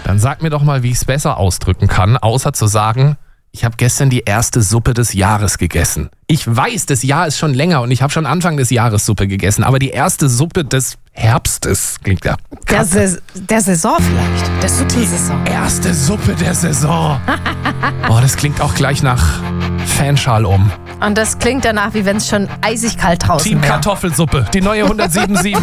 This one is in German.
Dann sag mir doch mal, wie ich es besser ausdrücken kann, außer zu sagen, ich habe gestern die erste Suppe des Jahres gegessen. Ich weiß, das Jahr ist schon länger und ich habe schon Anfang des Jahres Suppe gegessen, aber die erste Suppe des Herbstes klingt ja. Der Saison vielleicht. Der Suppensaison. Erste Suppe der Saison. Das klingt auch gleich nach Fanschal um. Und das klingt danach, wie wenn es schon eisig kalt draußen Team wäre. Kartoffelsuppe, die neue 107.7.